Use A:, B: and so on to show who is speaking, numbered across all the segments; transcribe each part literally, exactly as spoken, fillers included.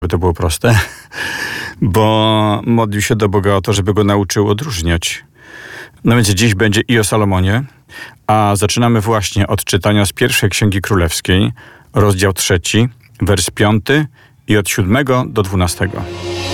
A: by to było proste, bo modlił się do Boga o to, żeby go nauczył odróżniać. No więc dziś będzie i o Salomonie, a zaczynamy właśnie od czytania z pierwszej Księgi Królewskiej, rozdział trzeci, wers piąty i od siódmego do dwunastego.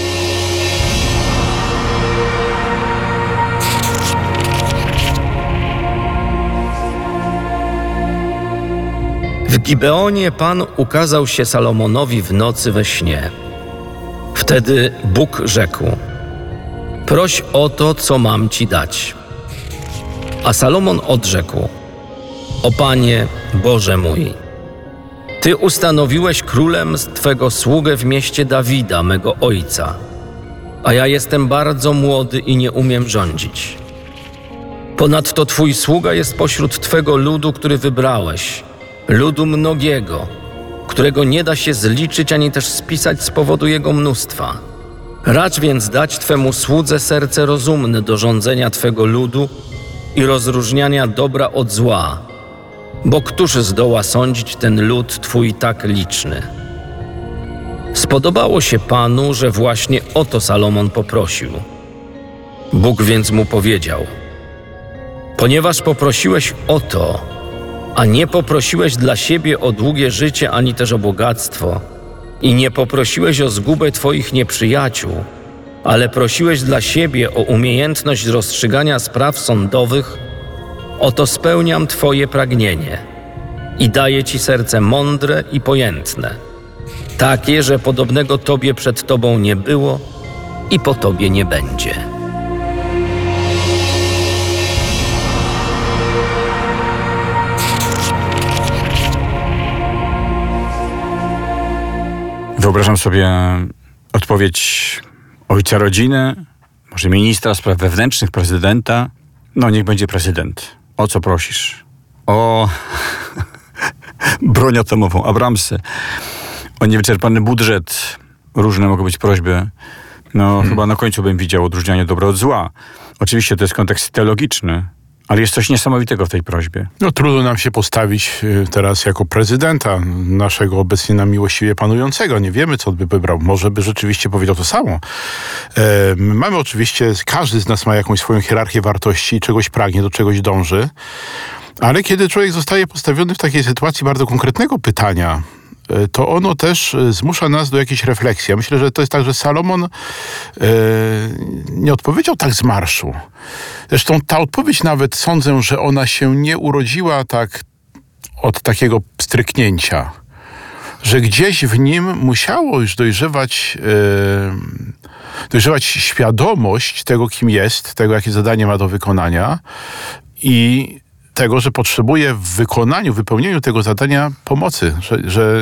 B: W Gibeonie Pan ukazał się Salomonowi w nocy we śnie. Wtedy Bóg rzekł: proś o to, co mam ci dać. A Salomon odrzekł: o Panie, Boże mój, Ty ustanowiłeś królem Twego sługę w mieście Dawida, mego ojca, a ja jestem bardzo młody i nie umiem rządzić. Ponadto Twój sługa jest pośród Twego ludu, który wybrałeś, ludu mnogiego, którego nie da się zliczyć ani też spisać z powodu jego mnóstwa. Racz więc dać Twemu słudze serce rozumne do rządzenia Twego ludu i rozróżniania dobra od zła, bo któż zdoła sądzić ten lud Twój tak liczny? Spodobało się Panu, że właśnie o to Salomon poprosił. Bóg więc mu powiedział: ponieważ poprosiłeś o to, a nie poprosiłeś dla siebie o długie życie ani też o bogactwo i nie poprosiłeś o zgubę Twoich nieprzyjaciół, ale prosiłeś dla siebie o umiejętność rozstrzygania spraw sądowych, oto spełniam Twoje pragnienie i daję Ci serce mądre i pojętne, takie, że podobnego Tobie przed Tobą nie było i po Tobie nie będzie.
A: Wyobrażam sobie odpowiedź ojca rodziny, może ministra spraw wewnętrznych, prezydenta. No niech będzie prezydent. O co prosisz? O broń atomową, Abramsy, o niewyczerpany budżet. Różne mogą być prośby. No hmm. chyba na końcu bym widział odróżnianie dobra od zła. Oczywiście to jest kontekst teologiczny, ale jest coś niesamowitego w tej prośbie.
C: No trudno nam się postawić teraz jako prezydenta naszego obecnie na miłościwie panującego. Nie wiemy, co by wybrał. Może by rzeczywiście powiedział to samo. E, mamy oczywiście, każdy z nas ma jakąś swoją hierarchię wartości i czegoś pragnie, do czegoś dąży. Ale kiedy człowiek zostaje postawiony w takiej sytuacji bardzo konkretnego pytania, to ono też zmusza nas do jakiejś refleksji. Ja myślę, że to jest tak, że Salomon e, nie odpowiedział tak z marszu. Zresztą ta odpowiedź nawet sądzę, że ona się nie urodziła tak od takiego stryknięcia. Że gdzieś w nim musiało już dojrzewać, e, dojrzewać świadomość tego, kim jest, tego, jakie zadanie ma do wykonania i tego, że potrzebuje w wykonaniu, wypełnieniu tego zadania pomocy, że, że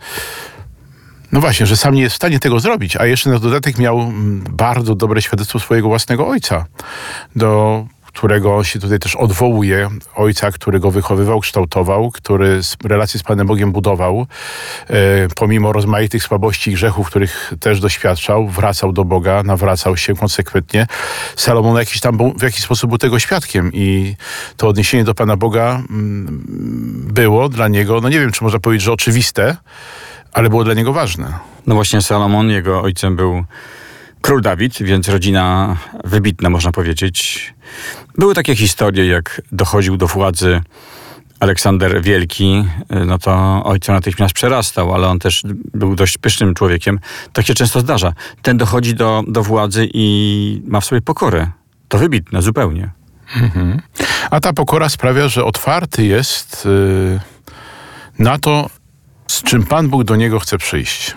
C: no właśnie, że sam nie jest w stanie tego zrobić, a jeszcze na dodatek miał bardzo dobre świadectwo swojego własnego ojca, do którego się tutaj też odwołuje, ojca, który go wychowywał, kształtował, który relacje z Panem Bogiem budował, e, pomimo rozmaitych słabości i grzechów, których też doświadczał, wracał do Boga, nawracał się konsekwentnie. Salomon jakiś tam był, w jakiś sposób był tego świadkiem i to odniesienie do Pana Boga m, było dla niego, no nie wiem, czy można powiedzieć, że oczywiste, ale było dla niego ważne.
A: No właśnie Salomon, jego ojcem był król Dawid, więc rodzina wybitna, można powiedzieć. Były takie historie, jak dochodził do władzy Aleksander Wielki, no to ojca natychmiast przerastał, ale on też był dość pysznym człowiekiem. Tak się często zdarza. Ten dochodzi do, do władzy i ma w sobie pokorę. To wybitne, zupełnie.
C: Mhm. A ta pokora sprawia, że otwarty jest yy, na to, z czym Pan Bóg do niego chce przyjść.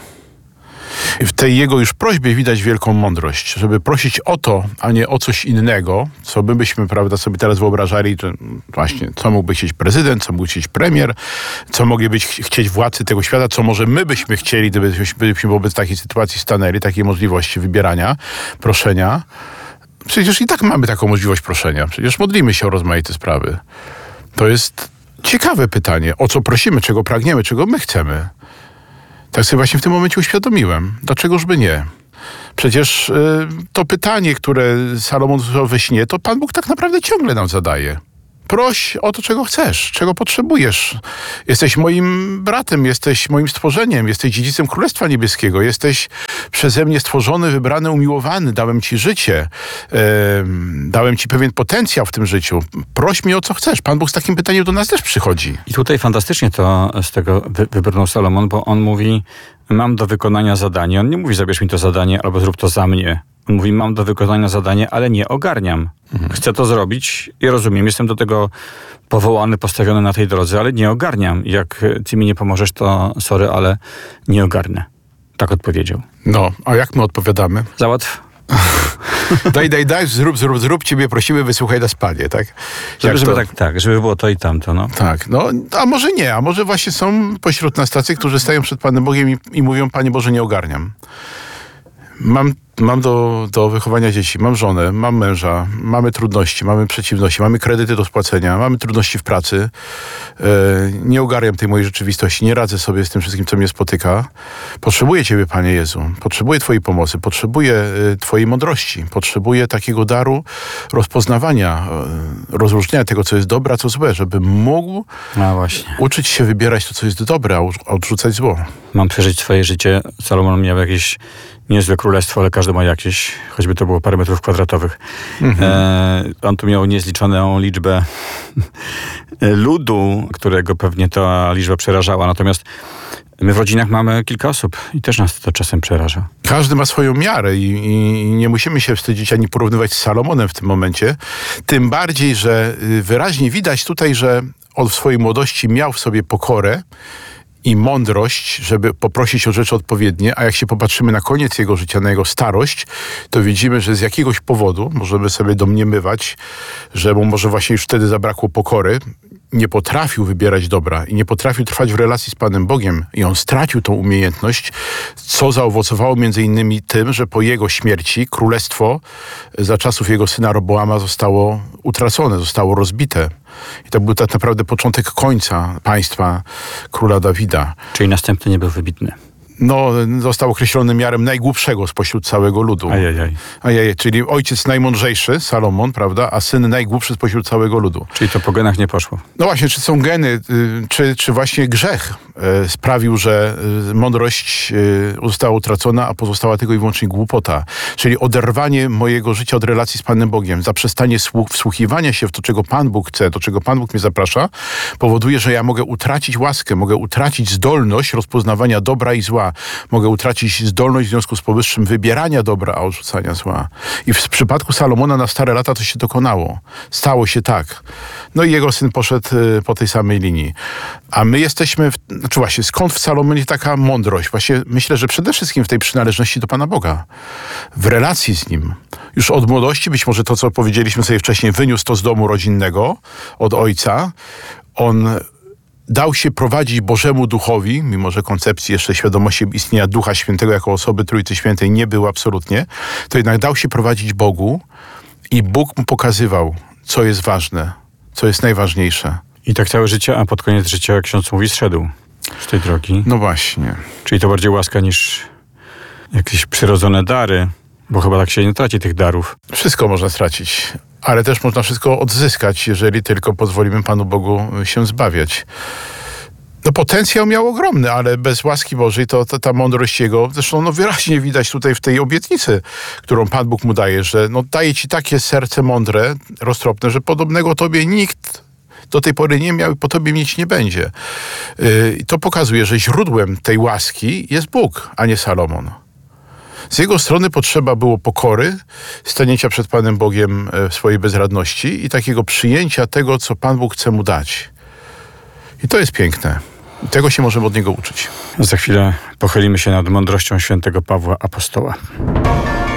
C: W tej jego już prośbie widać wielką mądrość, żeby prosić o to, a nie o coś innego, co my byśmy, prawda, sobie teraz wyobrażali, że właśnie, co mógłby chcieć prezydent, co mógłby chcieć premier, co mogli być chcieć władcy tego świata, co może my byśmy chcieli, gdybyśmy wobec takiej sytuacji stanęli, takiej możliwości wybierania, proszenia. Przecież i tak mamy taką możliwość proszenia. Przecież modlimy się o rozmaite sprawy. To jest ciekawe pytanie, o co prosimy, czego pragniemy, czego my chcemy. Tak sobie właśnie w tym momencie uświadomiłem. Dlaczegoż by nie? Przecież y, to pytanie, które Salomon usłyszał we śnie, to Pan Bóg tak naprawdę ciągle nam zadaje. Proś o to, czego chcesz, czego potrzebujesz. Jesteś moim bratem, jesteś moim stworzeniem, jesteś dziedzicem Królestwa Niebieskiego, jesteś przeze mnie stworzony, wybrany, umiłowany, dałem ci życie, e, dałem ci pewien potencjał w tym życiu. Proś mnie o co chcesz. Pan Bóg z takim pytaniem do nas też przychodzi.
A: I tutaj fantastycznie to z tego wy, wybrnął Salomon, bo on mówi, mam do wykonania zadanie. On nie mówi, zabierz mi to zadanie albo zrób to za mnie. On mówi, mam do wykonania zadanie, ale nie ogarniam. Mhm. Chcę to zrobić i rozumiem, jestem do tego powołany, postawiony na tej drodze, ale nie ogarniam. Jak ty mi nie pomożesz, to sorry, ale nie ogarnę. Tak odpowiedział.
C: No, a jak my odpowiadamy?
A: Załatw.
C: Daj, daj, daj, zrób, zrób, zrób, ciebie prosimy, wysłuchaj nas, Panie, tak?
A: Żeby, żeby
C: to...
A: tak, tak, żeby było to i tamto, no.
C: Tak, no, a może nie, a może właśnie są pośród nas tacy, którzy stają przed Panem Bogiem i, i mówią, Panie Boże, nie ogarniam. Mam, mam do, do wychowania dzieci, mam żonę, mam męża, mamy trudności, mamy przeciwności, mamy kredyty do spłacenia, mamy trudności w pracy. E, nie ogarniam tej mojej rzeczywistości, nie radzę sobie z tym wszystkim, co mnie spotyka. Potrzebuję Ciebie, Panie Jezu, potrzebuję Twojej pomocy, potrzebuję e, Twojej mądrości, potrzebuję takiego daru rozpoznawania, e, rozróżniania tego, co jest dobre, a co złe, żebym mógł
A: No właśnie.
C: uczyć się wybierać to, co jest dobre, a, a odrzucać zło.
A: Mam przeżyć swoje życie. Salomon miał jakieś niezłe królestwo, ale każdy ma jakieś, choćby to było parę metrów kwadratowych. Mhm. E, on tu miał niezliczoną liczbę ludu, którego pewnie ta liczba przerażała. Natomiast my w rodzinach mamy kilka osób i też nas to czasem przeraża.
C: Każdy ma swoją miarę i, i nie musimy się wstydzić ani porównywać z Salomonem w tym momencie. Tym bardziej, że wyraźnie widać tutaj, że on w swojej młodości miał w sobie pokorę i mądrość, żeby poprosić o rzeczy odpowiednie, a jak się popatrzymy na koniec jego życia, na jego starość, to widzimy, że z jakiegoś powodu, możemy sobie domniemywać, że mu może właśnie już wtedy zabrakło pokory, nie potrafił wybierać dobra i nie potrafił trwać w relacji z Panem Bogiem i on stracił tą umiejętność, co zaowocowało między innymi tym, że po jego śmierci królestwo za czasów jego syna Roboama zostało utracone, zostało rozbite. I to był tak naprawdę początek końca państwa króla Dawida.
A: Czyli następny nie był wybitny.
C: No, został określony miarem najgłupszego spośród całego ludu.
A: Ajajaj.
C: Ajajaj, czyli ojciec najmądrzejszy, Salomon, prawda, a syn najgłupszy spośród całego ludu.
A: Czyli to po genach nie poszło.
C: No właśnie, czy są geny, czy, czy właśnie grzech e, sprawił, że e, mądrość e, została utracona, a pozostała tylko i wyłącznie głupota. Czyli oderwanie mojego życia od relacji z Panem Bogiem, zaprzestanie słuch, wsłuchiwania się w to, czego Pan Bóg chce, do czego Pan Bóg mnie zaprasza, powoduje, że ja mogę utracić łaskę, mogę utracić zdolność rozpoznawania dobra i zła. Mogę utracić zdolność w związku z powyższym wybierania dobra, a odrzucania zła. I w przypadku Salomona na stare lata to się dokonało. Stało się tak. No i jego syn poszedł y, po tej samej linii. A my jesteśmy, w, znaczy właśnie, skąd w Salomonie taka mądrość? Właśnie myślę, że przede wszystkim w tej przynależności do Pana Boga. W relacji z Nim. Już od młodości, być może to, co powiedzieliśmy sobie wcześniej, wyniósł to z domu rodzinnego, od ojca. On dał się prowadzić Bożemu Duchowi, mimo że koncepcji jeszcze świadomości istnienia Ducha Świętego jako osoby Trójcy Świętej nie było absolutnie, to jednak dał się prowadzić Bogu i Bóg mu pokazywał, co jest ważne, co jest najważniejsze.
A: I tak całe życie, a pod koniec życia, jak ksiądz mówi, zszedł z tej drogi.
C: No właśnie.
A: Czyli to bardziej łaska niż jakieś przyrodzone dary, bo chyba tak się nie traci tych darów.
C: Wszystko można stracić, ale też można wszystko odzyskać, jeżeli tylko pozwolimy Panu Bogu się zbawiać. No potencjał miał ogromny, ale bez łaski Bożej to, to ta mądrość Jego, zresztą no wyraźnie widać tutaj w tej obietnicy, którą Pan Bóg mu daje, że no daje ci takie serce mądre, roztropne, że podobnego Tobie nikt do tej pory nie miał i po Tobie mieć nie będzie. Yy, to pokazuje, że źródłem tej łaski jest Bóg, a nie Salomon. Z jego strony potrzeba było pokory, stanięcia przed Panem Bogiem w swojej bezradności i takiego przyjęcia tego, co Pan Bóg chce mu dać. I to jest piękne. I tego się możemy od niego uczyć.
A: Za chwilę pochylimy się nad mądrością świętego Pawła Apostoła.